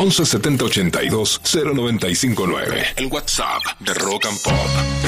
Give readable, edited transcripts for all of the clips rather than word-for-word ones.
11 70 82 0959. El WhatsApp de Rock and Pop.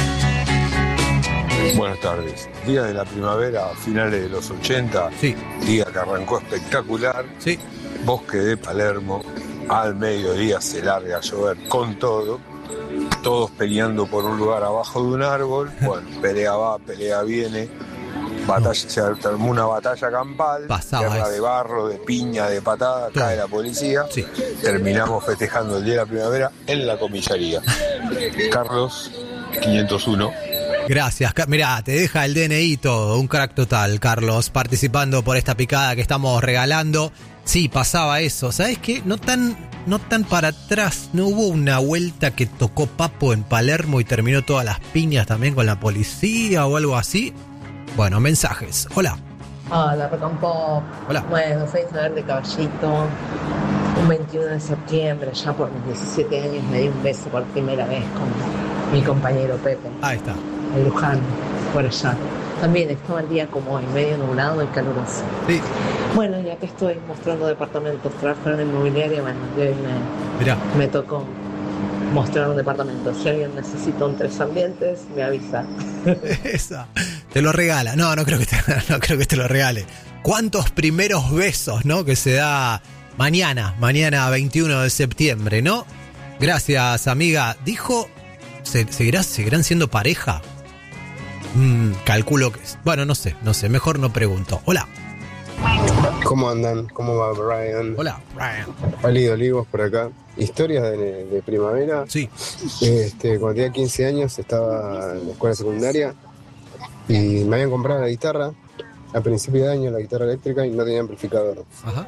Buenas tardes. Día de la primavera, finales de los 80. Sí. Día que arrancó espectacular. Sí. Bosque de Palermo. Al mediodía se larga a llover con todo. Todos peleando por un lugar abajo de un árbol. Bueno, pelea va, pelea viene. Batalla, se armó una batalla campal. Pasaba guerra eso. de barro, de piña, de patada. Todo. Cae la policía. Sí. Terminamos festejando el Día de la Primavera en la comisaría. Carlos 501. Gracias. Mirá, te deja el DNI y todo. Un crack total, Carlos, participando por esta picada que estamos regalando. Sí, pasaba eso. ¿Sabes qué? No tan para atrás. ¿No hubo una vuelta que tocó Papo en Palermo y terminó todas las piñas también con la policía o algo así? Bueno, mensajes. Hola. Hola, Rock and Pop. Hola. Bueno, fui a de Caballito. Un 21 de septiembre, ya por mis 17 años, me di un beso por primera vez con mi compañero Pepe. Ahí está. En Luján, por allá. También estaba el día como hoy, medio nublado y caluroso. Sí. Bueno, ya que estoy mostrando departamentos, trabajo en la inmobiliaria, bueno, y hoy Mirá. me tocó mostrar un departamento. Si alguien necesita un 3 ambientes, me avisa. Esa. Te lo regala. No creo que te lo regale. ¿Cuántos primeros besos, no? Que se da mañana 21 de septiembre, ¿no? Gracias, amiga. Dijo, ¿seguirán siendo pareja? Calculo que... Bueno, no sé. Mejor no pregunto. Hola. ¿Cómo andan? ¿Cómo va Brian? Hola, Brian. Ali Olivos por acá. Historias de primavera. Sí. Cuando tenía 15 años estaba en la escuela secundaria y me habían comprado la guitarra a principio de año, la guitarra eléctrica, y no tenía amplificador. Ajá.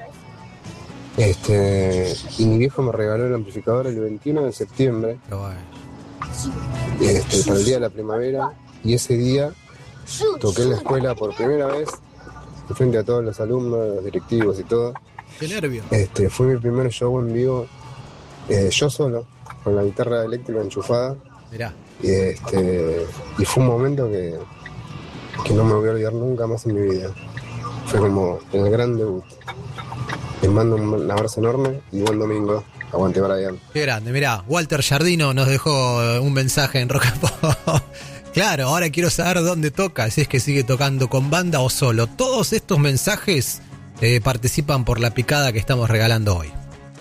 Y mi viejo me regaló el amplificador el 21 de septiembre. Pero bueno. Para el día de la primavera, y ese día toqué en la escuela por primera vez frente a todos los alumnos, los directivos y todo. Qué nervio. Fue mi primer show en vivo, yo solo, con la guitarra eléctrica enchufada. Mirá. Y fue un momento que no me voy a olvidar nunca más en mi vida. Fue como el gran debut. Les mando un abrazo enorme y buen domingo. Aguante, Brian. Qué grande, mirá, Walter Jardino nos dejó un mensaje en Rock and Pop. Claro, ahora quiero saber dónde toca, si es que sigue tocando con banda o solo. Todos estos mensajes participan por la picada que estamos regalando hoy.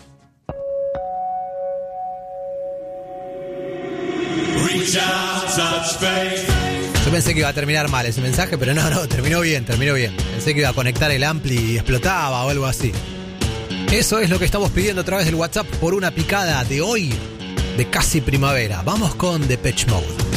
Yo pensé que iba a terminar mal ese mensaje, pero no, terminó bien. Pensé que iba a conectar el ampli y explotaba o algo así. Eso es lo que estamos pidiendo a través del WhatsApp por una picada de hoy de casi primavera. Vamos con Depeche Mode.